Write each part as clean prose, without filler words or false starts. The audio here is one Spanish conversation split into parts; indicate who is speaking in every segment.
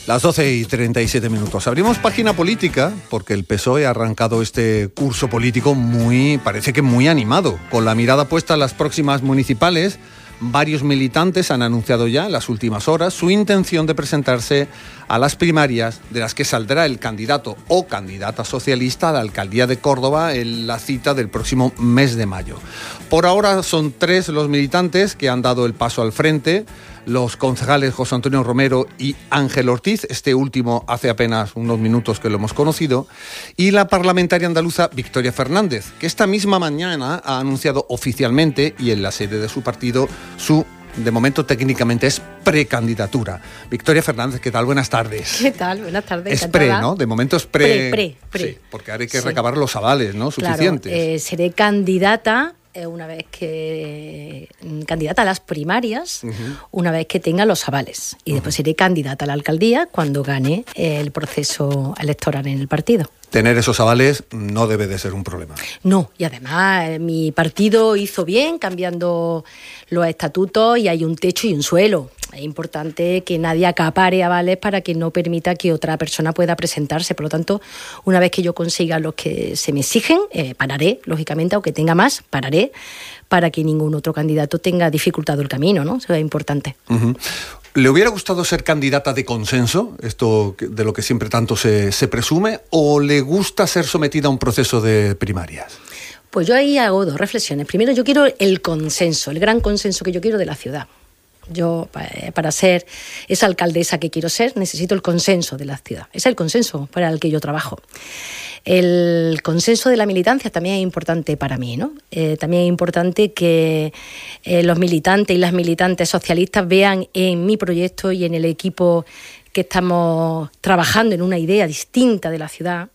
Speaker 1: Las 12:37. Abrimos página política porque el PSOE ha arrancado este curso político parece que muy animado. Con la mirada puesta en las próximas municipales, varios militantes han anunciado ya en las últimas horas su intención de presentarse a las primarias de las que saldrá el candidato o candidata socialista a la alcaldía de Córdoba en la cita del próximo mes de mayo. Por ahora son 3 los militantes que han dado el paso al frente: los concejales José Antonio Romero y Ángel Ortiz, este último hace apenas unos minutos que lo hemos conocido, y la parlamentaria andaluza Victoria Fernández, que esta misma mañana ha anunciado oficialmente y en la sede de su partido de momento técnicamente es precandidatura. Victoria Fernández, ¿qué tal? Buenas tardes.
Speaker 2: ¿Qué tal? Buenas tardes.
Speaker 1: Es pre, ¿no? De momento es pre.
Speaker 2: Pre.
Speaker 1: Sí, porque ahora hay que recabar los avales, ¿no? Suficientes.
Speaker 2: Claro, seré candidata candidata a las primarias, una vez que tenga los avales. Y después seré candidata a la alcaldía cuando gane el proceso electoral en el partido.
Speaker 1: Tener esos avales no debe de ser un problema.
Speaker 2: No, y además mi partido hizo bien cambiando los estatutos y hay un techo y un suelo. Es importante que nadie acapare avales para que no permita que otra persona pueda presentarse. Por lo tanto, una vez que yo consiga los que se me exigen, pararé, lógicamente, aunque tenga más, pararé para que ningún otro candidato tenga dificultado el camino, ¿no? Eso es importante.
Speaker 1: ¿Le hubiera gustado ser candidata de consenso, esto de lo que siempre tanto se presume, o le gusta ser sometida a un proceso de primarias?
Speaker 2: Pues yo ahí hago 2 reflexiones. Primero, yo quiero el consenso, el gran consenso que yo quiero de la ciudad. Yo, para ser esa alcaldesa que quiero ser, necesito el consenso de la ciudad. Ese es el consenso para el que yo trabajo. El consenso de la militancia también es importante para mí, ¿no? También es importante que los militantes y las militantes socialistas vean en mi proyecto y en el equipo que estamos trabajando en una idea distinta de la ciudad,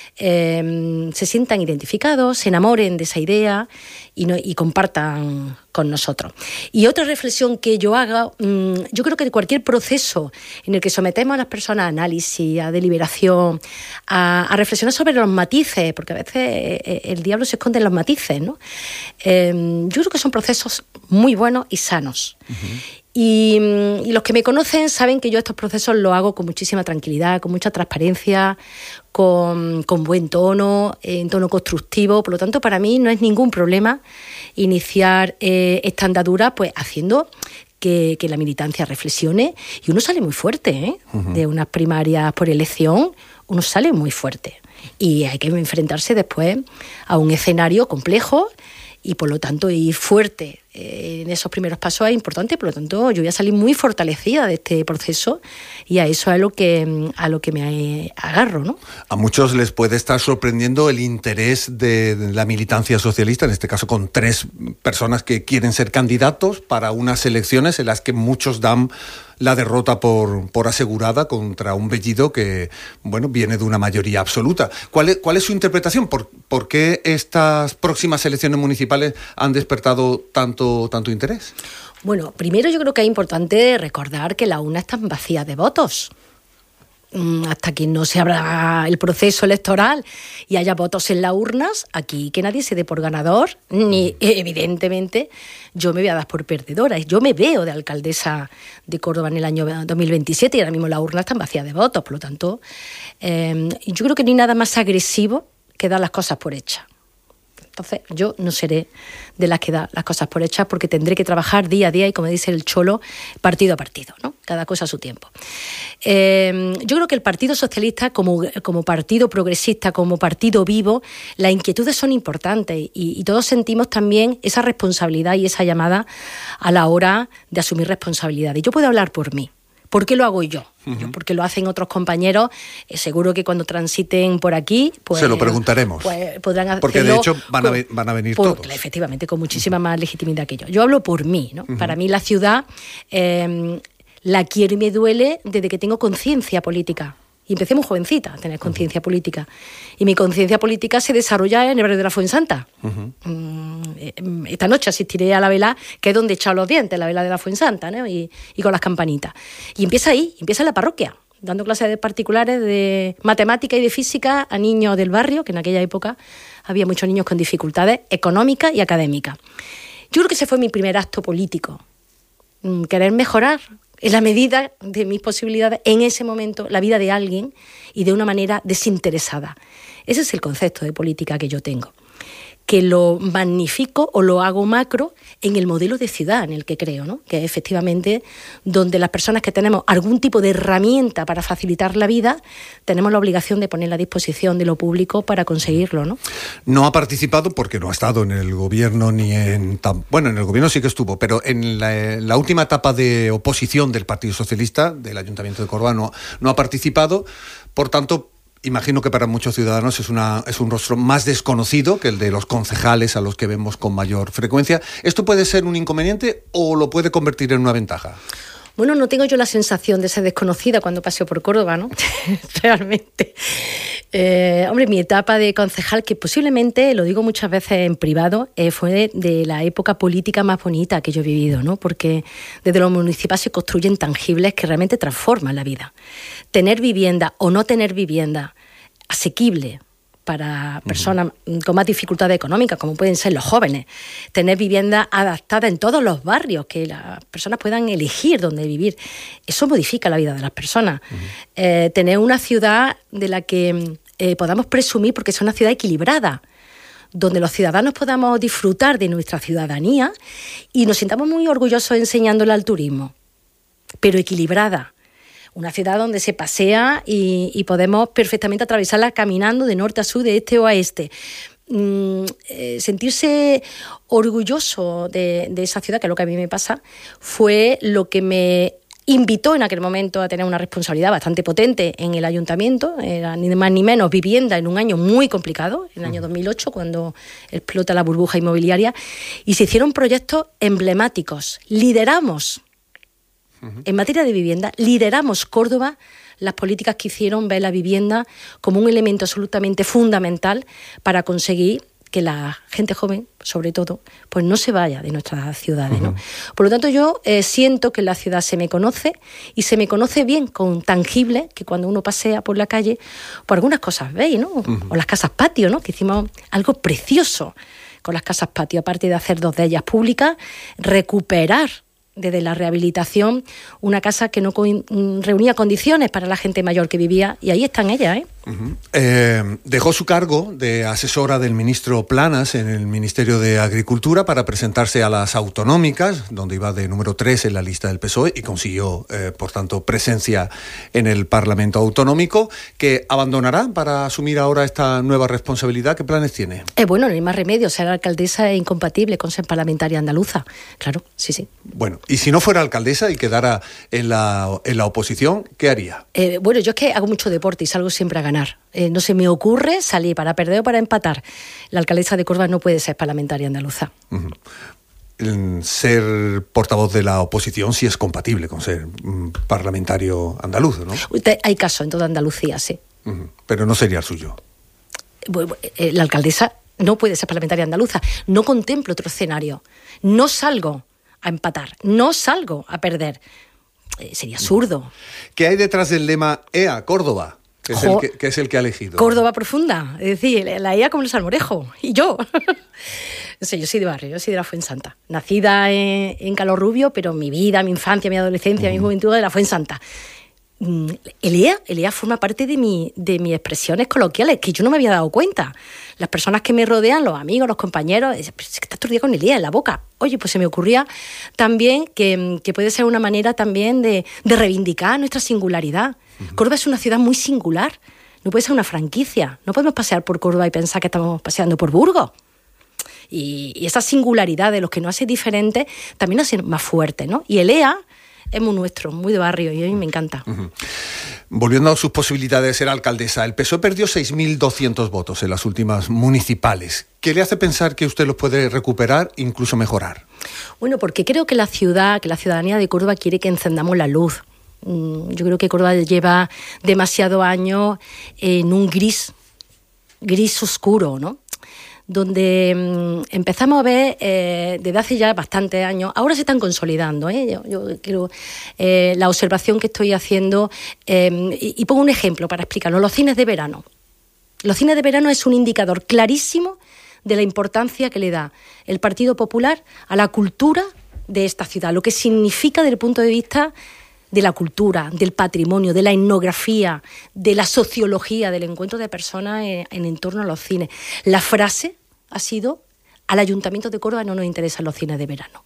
Speaker 2: se sientan identificados, se enamoren de esa idea y compartan con nosotros. Y otra reflexión que yo haga, yo creo que cualquier proceso en el que sometemos a las personas a análisis, a deliberación, a reflexionar sobre los matices, porque a veces el diablo se esconde en los matices, ¿no? Yo creo que son procesos muy buenos y sanos. Y los que me conocen saben que yo estos procesos los hago con muchísima tranquilidad, con mucha transparencia, con buen tono, en tono constructivo. Por lo tanto, para mí no es ningún problema iniciar esta andadura pues haciendo que la militancia reflexione. Y uno sale muy fuerte, de unas primarias por elección, uno sale muy fuerte. Y hay que enfrentarse después a un escenario complejo y por lo tanto ir fuerte en esos primeros pasos es importante. Por lo tanto, yo voy a salir muy fortalecida de este proceso y a eso es a lo que me agarro, ¿no?
Speaker 1: A muchos les puede estar sorprendiendo el interés de la militancia socialista, en este caso con 3 personas que quieren ser candidatos para unas elecciones en las que muchos dan la derrota por asegurada contra un Bellido que, bueno, viene de una mayoría absoluta. ¿Cuál es su interpretación? ¿Por qué estas próximas elecciones municipales han despertado tanto interés?
Speaker 2: Bueno, primero yo creo que es importante recordar que las urnas están vacías de votos. Hasta que no se abra el proceso electoral y haya votos en las urnas, aquí que nadie se dé por ganador, ni evidentemente yo me voy a dar por perdedora. Yo me veo de alcaldesa de Córdoba en el año 2027 y ahora mismo las urnas están vacías de votos. Por lo tanto, yo creo que no hay nada más agresivo que dar las cosas por hechas. Entonces, yo no seré de las que da las cosas por hechas porque tendré que trabajar día a día y, como dice el Cholo, partido a partido, ¿no? Cada cosa a su tiempo. Yo creo que el Partido Socialista, como partido progresista, como partido vivo, las inquietudes son importantes y todos sentimos también esa responsabilidad y esa llamada a la hora de asumir responsabilidades. Yo puedo hablar por mí. ¿Por qué lo hago yo? Porque lo hacen otros compañeros. Seguro que cuando transiten por aquí, pues
Speaker 1: se lo preguntaremos.
Speaker 2: Pues podrán hacerlo.
Speaker 1: Porque de hecho van a venir todos.
Speaker 2: Efectivamente, con muchísima más legitimidad que yo. Yo hablo por mí, ¿no? Para mí la ciudad la quiero y me duele desde que tengo conciencia política. Y empecé muy jovencita a tener conciencia política. Y mi conciencia política se desarrolla en el barrio de la Fuensanta. Esta noche asistiré a la vela, que es donde he echado los dientes, la vela de la Fuensanta, ¿no? Y con las campanitas. Y empieza ahí, empieza en la parroquia, dando clases particulares de matemática y de física a niños del barrio, que en aquella época había muchos niños con dificultades económicas y académicas. Yo creo que ese fue mi primer acto político. Querer mejorar en la medida de mis posibilidades, en ese momento, la vida de alguien y de una manera desinteresada. Ese es el concepto de política que yo tengo, que lo magnifico o lo hago macro en el modelo de ciudad en el que creo, ¿no? Que es efectivamente donde las personas que tenemos algún tipo de herramienta para facilitar la vida, tenemos la obligación de ponerla a disposición de lo público para conseguirlo, ¿no?
Speaker 1: No ha participado porque no ha estado en el gobierno ni en... Bueno, en el gobierno sí que estuvo, pero en la última etapa de oposición del Partido Socialista, del Ayuntamiento de Córdoba, no ha participado, por tanto... Imagino que para muchos ciudadanos es un rostro más desconocido que el de los concejales a los que vemos con mayor frecuencia. ¿Esto puede ser un inconveniente o lo puede convertir en una ventaja?
Speaker 2: Bueno, no tengo yo la sensación de ser desconocida cuando paseo por Córdoba, ¿no? Realmente. Hombre, mi etapa de concejal, que posiblemente, lo digo muchas veces en privado, fue de la época política más bonita que yo he vivido, ¿no? Porque desde lo municipal se construyen tangibles que realmente transforman la vida. Tener vivienda o no tener vivienda asequible para personas con más dificultades económicas, como pueden ser los jóvenes, tener vivienda adaptada en todos los barrios, que las personas puedan elegir dónde vivir, eso modifica la vida de las personas. Tener una ciudad de la que podamos presumir, porque es una ciudad equilibrada, donde los ciudadanos podamos disfrutar de nuestra ciudadanía y nos sintamos muy orgullosos enseñándola al turismo, pero equilibrada. Una ciudad donde se pasea y podemos perfectamente atravesarla caminando de norte a sur, de este o a este. Sentirse orgulloso de esa ciudad, que es lo que a mí me pasa, fue lo que me invitó en aquel momento a tener una responsabilidad bastante potente en el ayuntamiento. Era ni más ni menos vivienda en un año muy complicado, en el año 2008, cuando explota la burbuja inmobiliaria, y se hicieron proyectos emblemáticos. Lideramos. En materia de vivienda, lideramos Córdoba las políticas que hicieron ver la vivienda como un elemento absolutamente fundamental para conseguir que la gente joven, sobre todo, pues no se vaya de nuestras ciudades, ¿no? Por lo tanto, yo siento que en la ciudad se me conoce y se me conoce bien con tangible, que cuando uno pasea por la calle, por algunas cosas veis, ¿no? O las casas patio, ¿no? Que hicimos algo precioso con las casas patio, aparte de hacer 2 de ellas públicas, recuperar desde la rehabilitación una casa que no reunía condiciones para la gente mayor que vivía, y ahí están ellas,
Speaker 1: dejó su cargo de asesora del ministro Planas en el Ministerio de Agricultura para presentarse a las autonómicas, donde iba de número 3 en la lista del PSOE y consiguió, por tanto, presencia en el Parlamento Autonómico, que abandonará para asumir ahora esta nueva responsabilidad. ¿Qué planes tiene?
Speaker 2: Bueno, no hay más remedio. Ser alcaldesa es incompatible con ser parlamentaria andaluza. Claro, sí.
Speaker 1: Bueno, y si no fuera alcaldesa y quedara en la oposición, ¿qué haría?
Speaker 2: Bueno, yo es que hago mucho deporte y salgo siempre a ganar. No se me ocurre salir para perder o para empatar. La alcaldesa de Córdoba no puede ser parlamentaria andaluza.
Speaker 1: Ser portavoz de la oposición sí es compatible con ser parlamentario andaluz, ¿no?
Speaker 2: Hay casos en toda Andalucía, sí.
Speaker 1: Pero no sería el suyo.
Speaker 2: La alcaldesa no puede ser parlamentaria andaluza. No contemplo otro escenario. No salgo a empatar. No salgo a perder. Sería absurdo.
Speaker 1: ¿Qué hay detrás del lema EA Córdoba? Que es el que ha elegido.
Speaker 2: Córdoba profunda, es decir, la IA como el salmorejo, y yo. No sé, yo soy de barrio, yo soy de la Fuensanta. Nacida en Calorrubio, pero mi vida, mi infancia, mi adolescencia, mi juventud de la Fuensanta. El EA forma parte de mis expresiones coloquiales, que yo no me había dado cuenta. Las personas que me rodean, los amigos, los compañeros, es que estás todo el día con el EA en la boca. Oye, pues se me ocurría también que puede ser una manera también de reivindicar nuestra singularidad. Córdoba es una ciudad muy singular, no puede ser una franquicia. No podemos pasear por Córdoba y pensar que estamos paseando por Burgos. Y esa singularidad de los que nos hace diferentes también nos hace más fuertes, ¿no? Y el EA es muy nuestro, muy de barrio, y a mí me encanta.
Speaker 1: Volviendo a sus posibilidades de ser alcaldesa, el PSOE perdió 6.200 votos en las últimas municipales. ¿Qué le hace pensar que usted los puede recuperar, incluso mejorar?
Speaker 2: Bueno, porque creo que la ciudadanía de Córdoba quiere que encendamos la luz. Yo creo que Córdoba lleva demasiados años en un gris oscuro, ¿no? Donde empezamos a ver desde hace ya bastantes años, ahora se están consolidando, yo creo, la observación que estoy haciendo, y pongo un ejemplo para explicarlo, los cines de verano. Los cines de verano es un indicador clarísimo de la importancia que le da el Partido Popular a la cultura de esta ciudad, lo que significa desde el punto de vista de la cultura, del patrimonio, de la etnografía, de la sociología, del encuentro de personas en torno a los cines. La frase ha sido: al Ayuntamiento de Córdoba no nos interesan los cines de verano.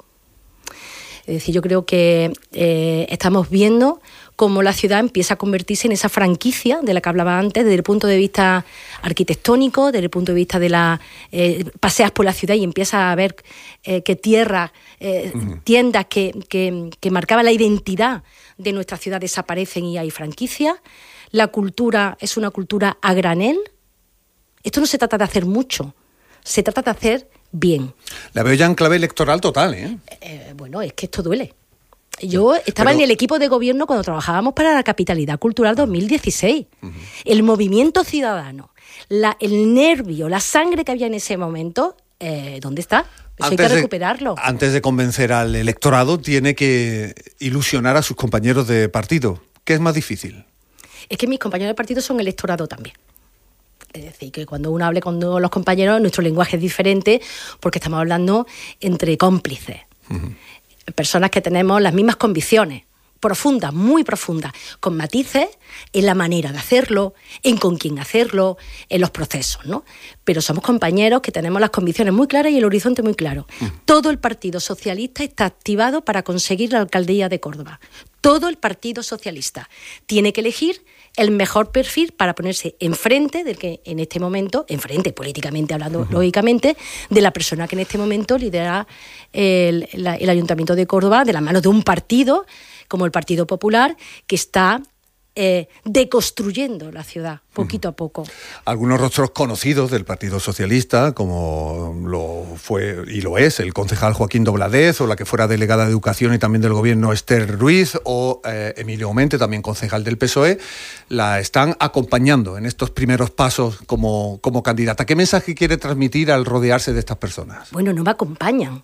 Speaker 2: Es decir, yo creo que estamos viendo cómo la ciudad empieza a convertirse en esa franquicia de la que hablaba antes, desde el punto de vista arquitectónico, desde el punto de vista de paseas por la ciudad y empiezas a ver que tierras, tiendas que marcaban la identidad de nuestra ciudad desaparecen y hay franquicias. La cultura es una cultura a granel. Esto no se trata de hacer mucho, se trata de hacer bien.
Speaker 1: La veo ya en clave electoral total, ¿eh?
Speaker 2: Bueno, es que esto duele. Yo estaba en el equipo de gobierno cuando trabajábamos para la Capitalidad Cultural 2016. El movimiento ciudadano, el nervio, la sangre que había en ese momento, ¿dónde está? Eso hay que recuperarlo.
Speaker 1: Antes de convencer al electorado, tiene que ilusionar a sus compañeros de partido. ¿Qué es más difícil?
Speaker 2: Es que mis compañeros de partido son electorado también. Es decir, que cuando uno hable con los compañeros, nuestro lenguaje es diferente porque estamos hablando entre cómplices. Personas que tenemos las mismas convicciones, profundas, muy profundas, con matices en la manera de hacerlo, en con quién hacerlo, en los procesos, ¿no? Pero somos compañeros que tenemos las convicciones muy claras y el horizonte muy claro. Todo el Partido Socialista está activado para conseguir la alcaldía de Córdoba. Todo el Partido Socialista tiene que elegir el mejor perfil para ponerse enfrente del que en este momento, enfrente políticamente hablando, lógicamente, de la persona que en este momento lidera el Ayuntamiento de Córdoba, de las manos de un partido como el Partido Popular, que está deconstruyendo la ciudad poquito a poco.
Speaker 1: Algunos rostros conocidos del Partido Socialista, como lo fue y lo es el concejal Joaquín Dobladez, o la que fuera delegada de Educación y también del Gobierno Esther Ruiz, o Emilio Aumente, también concejal del PSOE, la están acompañando en estos primeros pasos como candidata. ¿Qué mensaje quiere transmitir al rodearse de estas personas?
Speaker 2: Bueno, no me acompañan.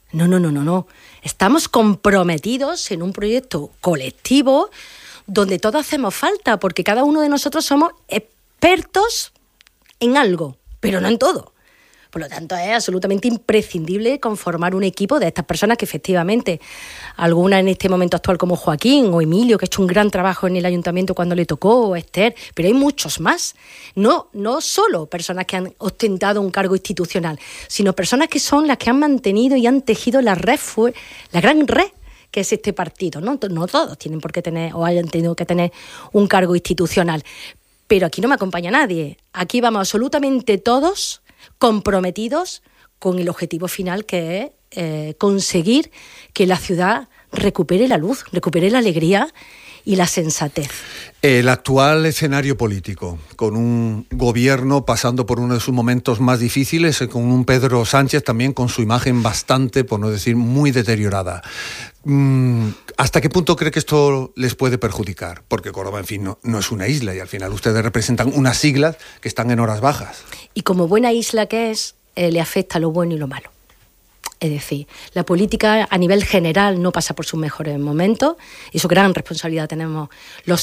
Speaker 2: No. Estamos comprometidos en un proyecto colectivo donde todos hacemos falta, porque cada uno de nosotros somos expertos en algo, pero no en todo. Por lo tanto, es absolutamente imprescindible conformar un equipo de estas personas que efectivamente, algunas en este momento actual como Joaquín o Emilio, que ha hecho un gran trabajo en el ayuntamiento cuando le tocó, o Esther, pero hay muchos más. No solo personas que han ostentado un cargo institucional, sino personas que son las que han mantenido y han tejido la gran red que es este partido, ¿no? No todos tienen por qué tener o hayan tenido que tener un cargo institucional. Pero aquí no me acompaña nadie. Aquí vamos absolutamente todos comprometidos con el objetivo final, que es conseguir que la ciudad recupere la luz, recupere la alegría y la sensatez.
Speaker 1: El actual escenario político, con un gobierno pasando por uno de sus momentos más difíciles, con un Pedro Sánchez también con su imagen bastante, por no decir muy deteriorada. ¿Hasta qué punto cree que esto les puede perjudicar? Porque Córdoba, en fin, no es una isla y al final ustedes representan unas siglas que están en horas bajas. Y
Speaker 2: como buena isla que es, le afecta lo bueno y lo malo. Es decir, la política a nivel general no pasa por sus mejores momentos y su gran responsabilidad tenemos los